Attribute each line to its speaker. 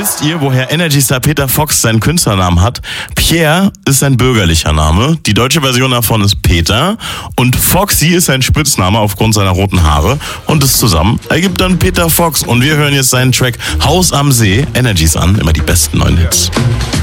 Speaker 1: Wisst ihr, woher Energy-Star Peter Fox seinen Künstlernamen hat? Pierre ist sein bürgerlicher Name. Die deutsche Version davon ist Peter. Und Foxy ist sein Spitzname aufgrund seiner roten Haare. Und das zusammen ergibt dann Peter Fox. Und wir hören jetzt seinen Track Haus am See. Energies an, immer die besten neuen Hits.